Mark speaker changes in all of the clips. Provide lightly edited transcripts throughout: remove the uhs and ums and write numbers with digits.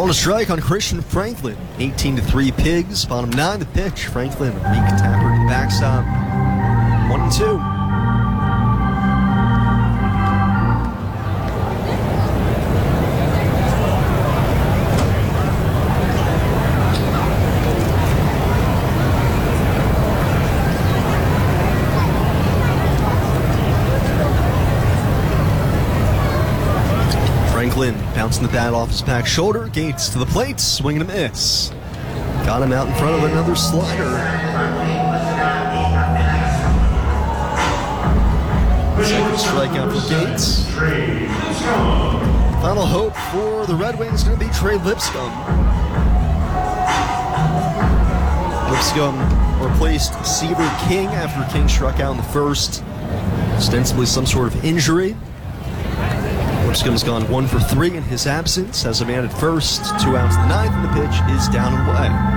Speaker 1: Called a strike on Christian Franklin. 18-3 Pigs. Bottom 9 to pitch. Franklin, weak tapper to backstop. 1-2. Franklin bouncing the bat off his back shoulder. Gates to the plate, swing and a miss. Got him out in front of another slider. Second strikeout for Gates. Final hope for the Red Wings is going to be Trey Lipscomb. Lipscomb replaced Seaver King after King struck out in the first. Ostensibly some sort of injury. Lipscomb's gone 1 for 3 in his absence. Has a man at first, 2 outs in the ninth, and the pitch is down and away.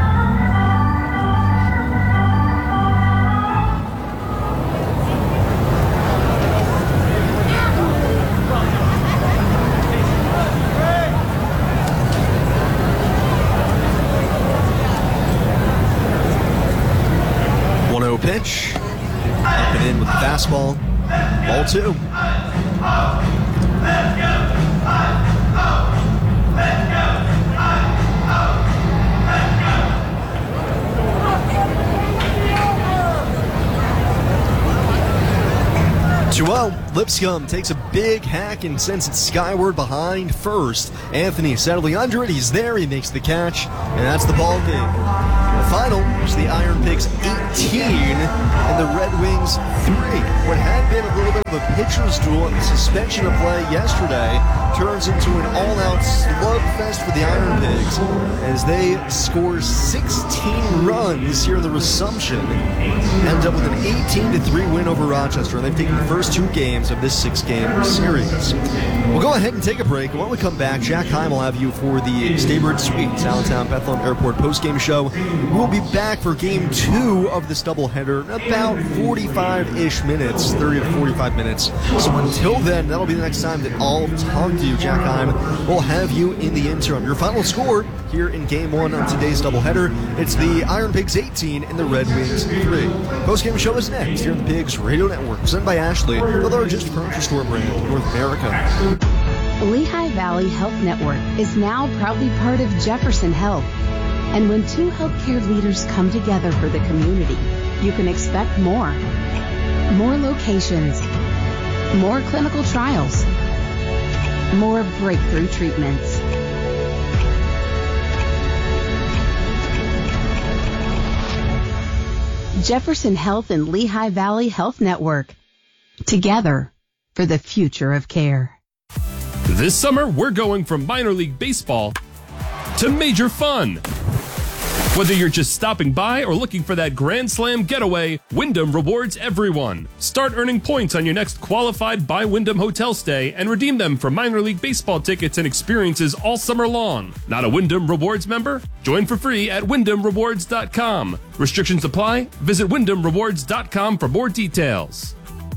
Speaker 1: Pitch, up and in with the fastball, ball 2. Lipscomb takes a big hack and sends it skyward behind first. Anthony settling under it. He's there. He makes the catch, and that's the ball game. The final is the Iron Pigs 18 and the Red Wings 3. What had been a little bit of a pitcher's duel and the suspension of play yesterday turns into an all-out slugfest for the Iron Pigs as they score 16 runs here in the resumption, end up with an 18-3 win over Rochester. They've taken the first 2 games of this 6-game series. We'll go ahead and take a break. When we come back, Jack Heim will have you for the Staybird Suites Allentown Bethlehem Airport postgame show. We'll be back for game 2 of this doubleheader in about 45-ish minutes, 30 to 45 minutes. So until then, that'll be the next time that I'll talk to you. Jack Heim will have you in the interim. Your final score here in game 1 of today's doubleheader, it's the Iron Pigs 18 and the Red Wings 3. Postgame show is next here on the Pigs Radio Network, presented by Ashley, the largest furniture store brand in North America.
Speaker 2: Lehigh Valley Health Network is now proudly part of Jefferson Health. And when 2 healthcare leaders come together for the community, you can expect more. More locations, more clinical trials, more breakthrough treatments. Jefferson Health and Lehigh Valley Health Network. Together for the future of care.
Speaker 3: This summer, we're going from minor league baseball to major fun. Whether you're just stopping by or looking for that Grand Slam getaway, Wyndham rewards everyone. Start earning points on your next qualified by Wyndham hotel stay and redeem them for minor league baseball tickets and experiences all summer long. Not a Wyndham Rewards member? Join for free at WyndhamRewards.com. Restrictions apply. Visit WyndhamRewards.com for more details.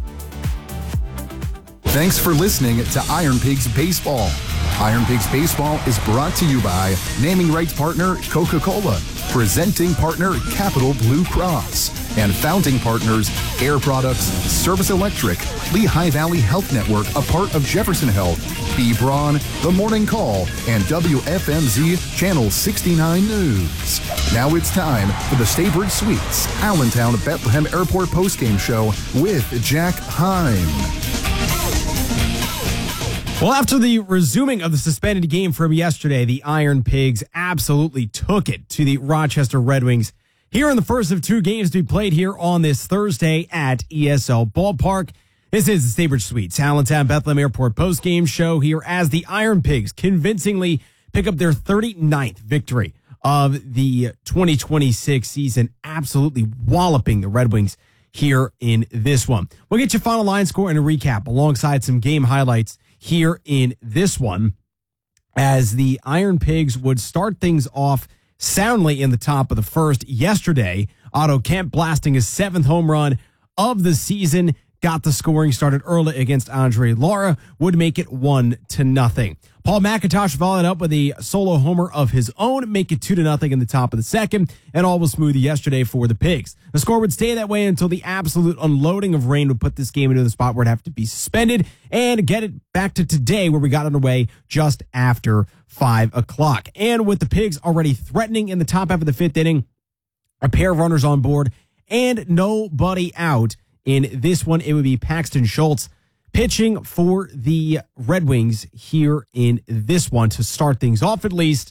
Speaker 4: Thanks for listening to Iron Pigs Baseball. Iron Pigs Baseball is brought to you by naming rights partner Coca-Cola, presenting partner Capital Blue Cross, and founding partners Air Products, Service Electric, Lehigh Valley Health Network, a part of Jefferson Health, B. Braun, The Morning Call, and WFMZ Channel 69 News. Now it's time for the Staybird Suites Allentown Bethlehem Airport postgame show with Jack Heim.
Speaker 5: Well, after the resuming of the suspended game from yesterday, the Iron Pigs absolutely took it to the Rochester Red Wings here in the first of 2 games to be played here on this Thursday at ESL Ballpark. This is the Staybridge Suites Allentown Bethlehem Airport postgame show here as the Iron Pigs convincingly pick up their 39th victory of the 2026 season, absolutely walloping the Red Wings here in this one. We'll get your final line score and a recap alongside some game highlights here in this one, as the Iron Pigs would start things off soundly in the top of the first yesterday. Otto Kemp blasting his 7th home run of the season, got the scoring started early against Andre Lara, would make it 1-0. Paul McIntosh followed up with a solo homer of his own, make it 2-0 in the top of the second, and all was smooth yesterday for the Pigs. The score would stay that way until the absolute unloading of rain would put this game into the spot where it'd have to be suspended and get it back to today where we got underway just after 5 o'clock. And with the Pigs already threatening in the top half of the fifth inning, a pair of runners on board, and nobody out in this one, it would be Paxton Schultz pitching for the Red Wings here in this one to start things off, at least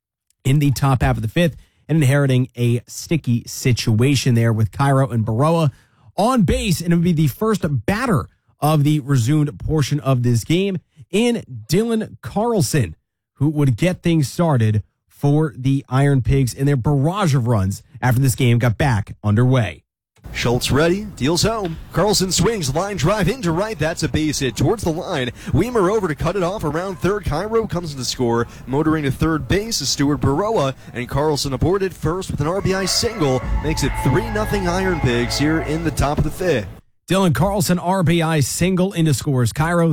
Speaker 5: in the top half of the fifth, and inheriting a sticky situation there with Cairo and Baroa on base. And it would be the first batter of the resumed portion of this game in Dylan Carlson, who would get things started for the Iron Pigs in their barrage of runs after this game got back underway.
Speaker 1: Schultz ready, deals home. Carlson swings, line drive into right. That's a base hit towards the line. Weimer over to cut it off around third. Cairo comes to score. Motoring to third base is Stuart Baroa, and Carlson aboard at first with an RBI single. Makes it 3-0 Iron Pigs here in the top of the fifth.
Speaker 5: Dylan Carlson RBI single into scores. Cairo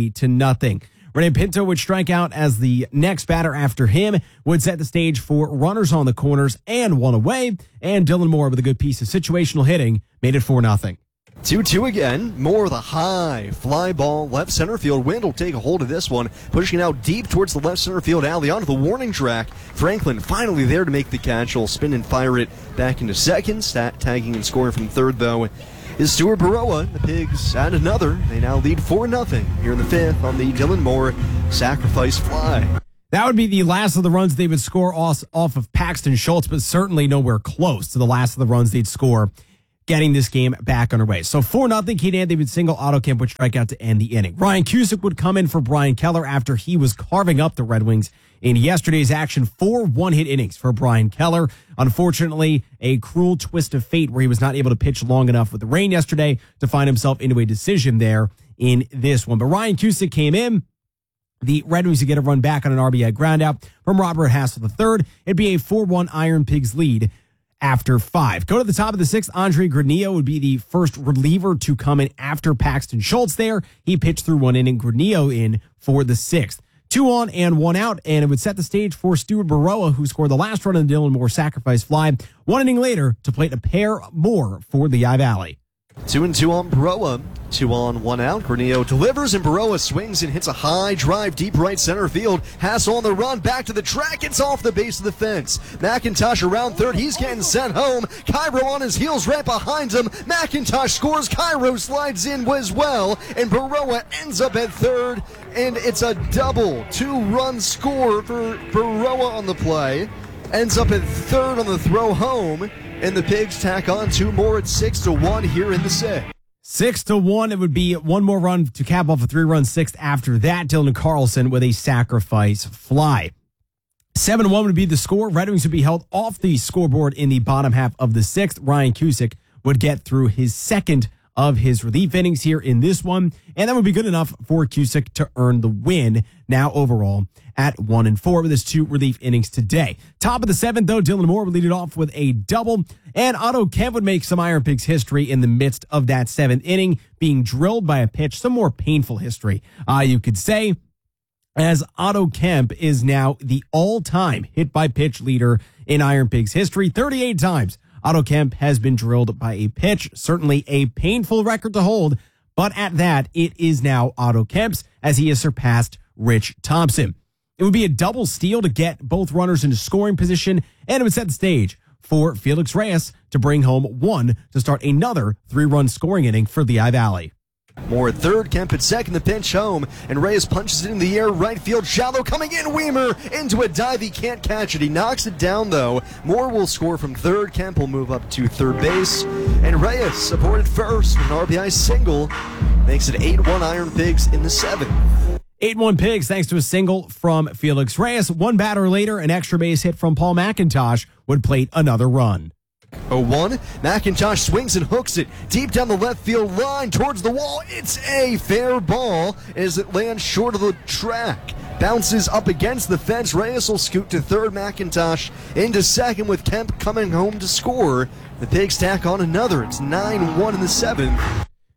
Speaker 5: 3-0. Rene Pinto would strike out as the next batter after him, would set the stage for runners on the corners and one away, and Dylan Moore with a good piece of situational hitting made it 4-0.
Speaker 1: 2-2 again. Moore with a high fly ball left center field. Wind will take a hold of this one, pushing it out deep towards the left center field alley onto the warning track. Franklin finally there to make the catch. He'll spin and fire it back into second. Tagging and scoring from third, though, is Stuart Baroa. The Pigs add another. They now lead 4-0 here in the fifth on the Dylan Moore sacrifice fly.
Speaker 5: That would be the last of the runs they would score off of Paxton Schultz, but certainly nowhere close to the last of the runs they'd score getting this game back underway. So 4-0, Keaton Anthony would single, Otto Kemp would strike out to end the inning. Ryan Cusick would come in for Brian Keller after he was carving up the Red Wings in yesterday's action. 4 one-hit innings for Brian Keller. Unfortunately, a cruel twist of fate where he was not able to pitch long enough with the rain yesterday to find himself into a decision there in this one. But Ryan Cusick came in. The Red Wings would get a run back on an RBI groundout from Robert Hassel III. It'd be a 4-1 Iron Pigs lead after 5. Go to the top of the sixth. Andre Granillo would be the first reliever to come in after Paxton Schultz there. He pitched through 1 inning. Granillo in for the 6th. 2 on and 1 out, and it would set the stage for Stuart Baroa, who scored the last run in the Dylan Moore sacrifice fly 1 inning later to plate a pair more for the I-Valley.
Speaker 1: 2-2 on Baroa. 2 on, 1 out. Granillo delivers, and Baroa swings and hits a high drive deep right center field. Hassel on the run, back to the track. It's off the base of the fence. McIntosh around third. He's getting sent home. Cairo on his heels right behind him. McIntosh scores. Cairo slides in as well, and Baroa ends up at third. And it's a double 2-run score for Baroa on the play. Ends up at third on the throw home. And the Pigs tack on 2 more at 6-1 here in the sixth.
Speaker 5: 6-1. It would be 1 more run to cap off a 3-run 6th after that. Dylan Carlson with a sacrifice fly. 7-1 would be the score. Red Wings would be held off the scoreboard in the bottom half of the 6th. Ryan Cusick would get through his second of his relief innings here in this one, and that would be good enough for Cusick to earn the win now overall at 1-4 with his 2 relief innings today. Top of the 7th, though, Dylan Moore would lead it off with a double, and Otto Kemp would make some Iron Pigs history in the midst of that 7th inning, being drilled by a pitch, some more painful history, you could say, as Otto Kemp is now the all-time hit-by-pitch leader in Iron Pigs history, 38 times. Otto Kemp has been drilled by a pitch, certainly a painful record to hold, but at that, it is now Otto Kemp's as he has surpassed Rich Thompson. It would be a double steal to get both runners into scoring position, and it would set the stage for Felix Reyes to bring home 1 to start another 3-run scoring inning for the I-Valley.
Speaker 1: Moore at third, Kemp at second, the pinch home, and Reyes punches it in the air, right field, shallow, coming in, Weimer into a dive, he can't catch it, he knocks it down though. Moore will score from third, Kemp will move up to third base, and Reyes aboard at first with an RBI single, makes it 8-1 Iron Pigs in the 7th.
Speaker 5: 8-1 Pigs thanks to a single from Felix Reyes. 1 batter later, an extra base hit from Paul McIntosh would plate another run.
Speaker 1: 0-1, McIntosh swings and hooks it deep down the left field line towards the wall. It's a fair ball as it lands short of the track. Bounces up against the fence. Reyes will scoot to third, McIntosh into second with Kemp coming home to score. The Pigs tack on another. It's 9-1 in the 7th.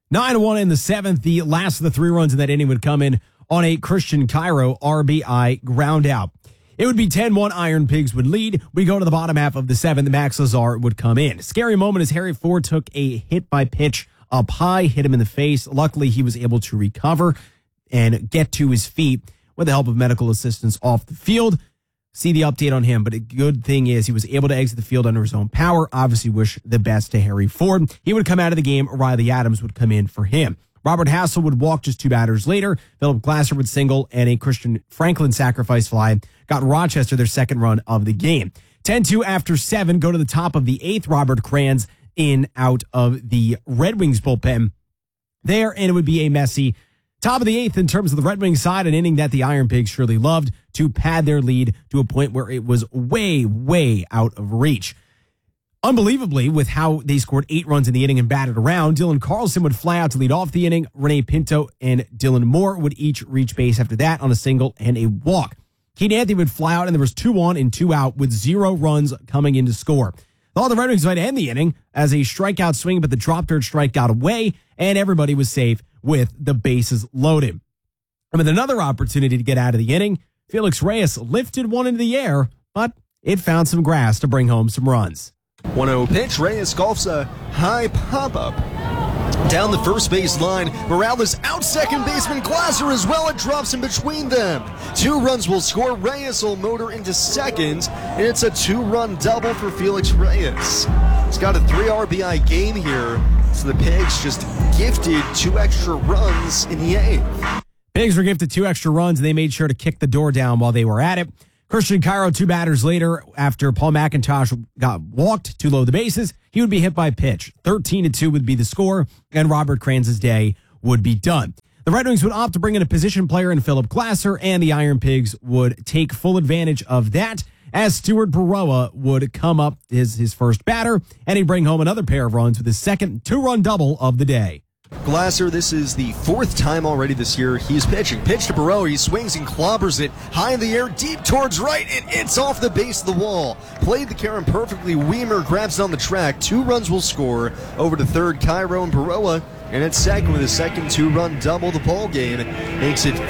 Speaker 5: 9-1 in the seventh. The last of the 3 runs in that inning would come in on a Christian Cairo RBI ground out. It would be 10-1. Iron Pigs would lead. We go to the bottom half of the seventh. Max Lazar would come in. Scary moment as Harry Ford took a hit by pitch up high, hit him in the face. Luckily, he was able to recover and get to his feet with the help of medical assistance off the field. See the update on him, but a good thing is he was able to exit the field under his own power. Obviously, wish the best to Harry Ford. He would come out of the game. Riley Adams would come in for him. Robert Hassel would walk just 2 batters later. Philip Glasser would single, and a Christian Franklin sacrifice fly got Rochester their second run of the game. 10-2 after 7, go to the top of the 8th. Robert Kranz in out of the Red Wings bullpen there, and it would be a messy top of the 8th in terms of the Red Wings side, an inning that the Iron Pigs surely loved to pad their lead to a point where it was way, way out of reach. Unbelievably, with how they scored 8 runs in the inning and batted around, Dylan Carlson would fly out to lead off the inning. Renee Pinto and Dylan Moore would each reach base after that on a single and a walk. Keith Anthony would fly out, and there was 2 on and 2 out with 0 runs coming in to score. All the Red Wings might end the inning as a strikeout swing, but the drop third strike got away, and everybody was safe with the bases loaded. And with another opportunity to get out of the inning, Felix Reyes lifted one into the air, but it found some grass to bring home some runs.
Speaker 1: 1-0 pitch. Reyes golfs a high pop-up down the first base line. Morales out second baseman Glasser as well. It drops in between them. 2 runs will score. Reyes will motor into second, and it's a 2-run double for Felix Reyes. He's got a 3 RBI game here, so the Pigs just gifted 2 extra runs in the 8th.
Speaker 5: Pigs were gifted 2 extra runs, and they made sure to kick the door down while they were at it. Christian Cairo, 2 batters later, after Paul McIntosh got walked to load the bases, he would be hit by pitch. 13-2 would be the score, and Robert Kranz's day would be done. The Red Wings would opt to bring in a position player in Philip Glasser, and the Iron Pigs would take full advantage of that as Stuart Baroa would come up as his first batter, and he'd bring home another pair of runs with his second 2-run double of the day.
Speaker 1: Glasser, this is the 4th time already this year he's pitching. Pitch to Baroa, he swings and clobbers it high in the air, deep towards right, and it's off the base of the wall. Played the Karen perfectly. Weimer grabs it on the track. 2 runs will score. Over to third, Cairo and Baroa, and at second with his second 2-run double. The ball game makes it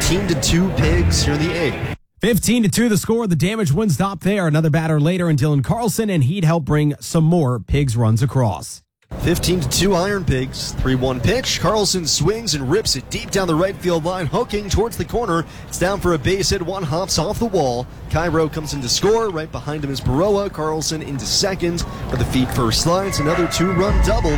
Speaker 1: 15-2 Pigs here in the 8th.
Speaker 5: 15-2 the score. The damage wouldn't stop there. Another batter later in Dylan Carlson, and he'd help bring some more Pigs runs across.
Speaker 1: 15-2 Iron Pigs. 3-1 pitch. Carlson swings and rips it deep down the right field line, hooking towards the corner. It's down for a base hit. 1 hops off the wall. Cairo comes in to score. Right behind him is Baroa. Carlson into second for the feet first slides. Another 2-run double.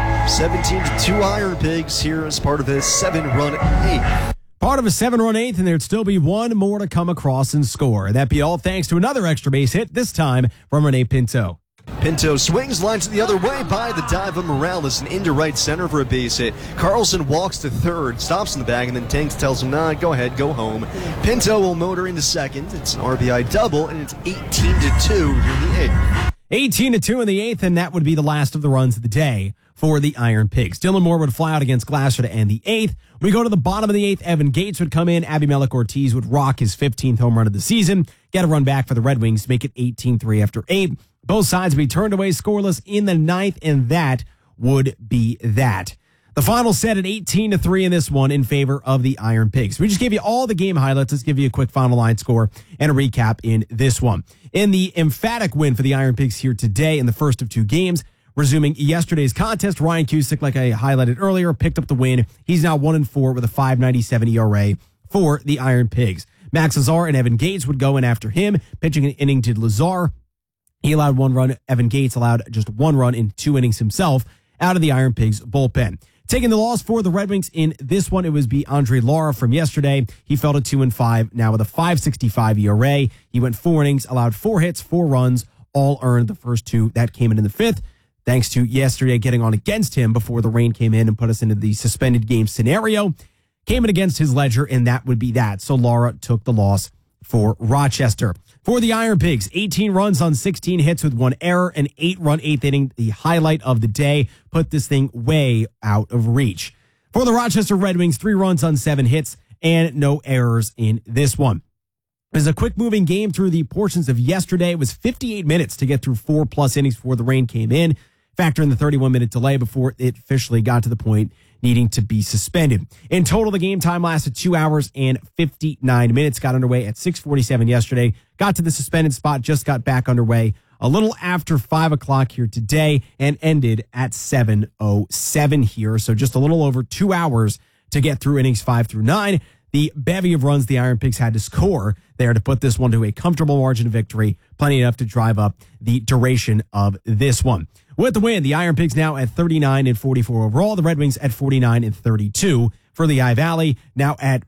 Speaker 1: 17-2 Iron Pigs here as part of a 7-run 8th.
Speaker 5: Part of a 7-run 8th, and there'd still be 1 more to come across and score. That'd be all thanks to another extra base hit, this time from Renee Pinto.
Speaker 1: Pinto swings, lines it the other way by the dive of Morales and into right center for a base hit. Carlson walks to third, stops in the bag, and then Tanks tells him, nah, go ahead, go home. Pinto will motor into second. It's an RBI double, and it's 18-2 here in the 8th.
Speaker 5: 18-2 in the 8th, and that would be the last of the runs of the day for the Iron Pigs. Dylan Moore would fly out against Glasser to end the 8th. We go to the bottom of the 8th. Evan Gates would come in. Abimelech Ortiz would rock his 15th home run of the season, get a run back for the Red Wings, make it 18-3 after 8. Both sides would be turned away scoreless in the 9th, and that would be that. The final set at 18-3 in this one in favor of the Iron Pigs. We just gave you all the game highlights. Let's give you a quick final line score and a recap in this one. In the emphatic win for the Iron Pigs here today in the first of 2 games, resuming yesterday's contest, Ryan Cusick, like I highlighted earlier, picked up the win. He's now 1-4 with a 5.97 ERA for the Iron Pigs. Max Lazar and Evan Gates would go in after him, pitching an inning to Lazar. He allowed 1 run. Evan Gates allowed just 1 run in 2 innings himself out of the Iron Pigs bullpen. Taking the loss for the Red Wings in this one, it was Andre Lara from yesterday. He fell to 2-5, now with a 5.65 ERA. He went 4 innings, allowed 4 hits, 4 runs, all earned. The first 2 that came in the 5th, thanks to yesterday getting on against him before the rain came in and put us into the suspended game scenario. Came in against his ledger, and that would be that. So Lara took the loss for Rochester. For the Iron Pigs, 18 runs on 16 hits with 1 error, an 8-run 8th inning, the highlight of the day, put this thing way out of reach. For the Rochester Red Wings, 3 runs on 7 hits and no errors in this one. It was a quick-moving game through the portions of yesterday. It was 58 minutes to get through 4+ innings before the rain came in. Factor in the 31-minute delay before it officially got to the point needing to be suspended. In total, the game time lasted 2 hours and 59 minutes. Got underway at 6:47 yesterday. Got to the suspended spot, just got back underway a little after 5 o'clock here today and ended at 7:07 here. So just a little over 2 hours to get through innings 5 through 9. The bevy of runs the Iron Pigs had to score there to put this one to a comfortable margin of victory, plenty enough to drive up the duration of this one. With the win, the Iron Pigs now at 39-44 overall. The Red Wings at 49-32 for the I-Valley, now at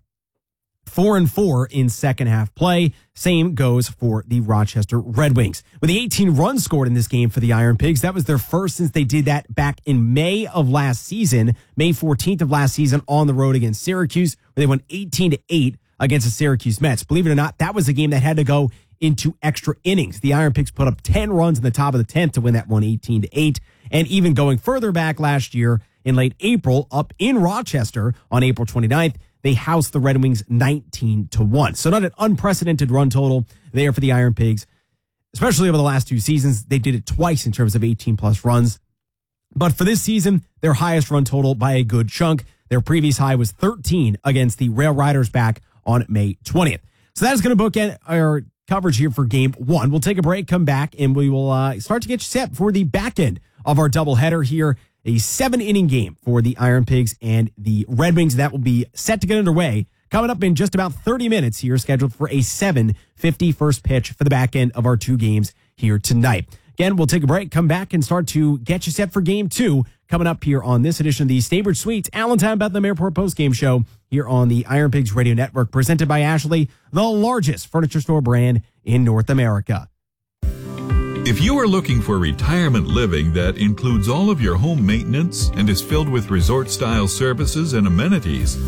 Speaker 5: 4-4 in second half play. Same goes for the Rochester Red Wings. With the 18 runs scored in this game for the Iron Pigs, that was their first since they did that back in May of last season, May 14th of last season on the road against Syracuse, where they won 18-8 against the Syracuse Mets. Believe it or not, that was a game that had to go into extra innings. The Iron Pigs put up 10 runs in the top of the 10th to win that one 18-8. And even going further back last year in late April, up in Rochester on April 29th, they housed the Red Wings 19-1. So not an unprecedented run total there for the Iron Pigs, especially over the last 2 seasons. They did it twice in terms of 18-plus runs. But for this season, their highest run total by a good chunk. Their previous high was 13 against the Rail Riders back on May 20th. So that is going to bookend our coverage here for Game 1. We'll take a break, come back, and we will start to get you set for the back end of our doubleheader here. A 7-inning game for the Iron Pigs and the Red Wings. That will be set to get underway coming up in just about 30 minutes here, scheduled for a 7:50 first pitch for the back end of our 2 games here tonight. Again, we'll take a break, come back, and start to get you set for Game 2 coming up here on this edition of the Staybridge Suites Allentown Bethlehem Airport postgame show here on the Iron Pigs Radio Network, presented by Ashley, the largest furniture store brand in North America.
Speaker 6: If you are looking for retirement living that includes all of your home maintenance and is filled with resort-style services and amenities,